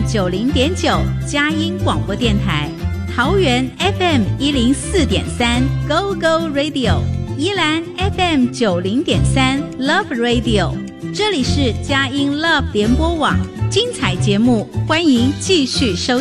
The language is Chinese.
90.9 佳音广播电台，桃园 FM 104.3 Go Go Radio， 宜兰 FM 90.3 Love Radio， 这里是佳音 Love 联播网，精彩节目欢迎继续收听。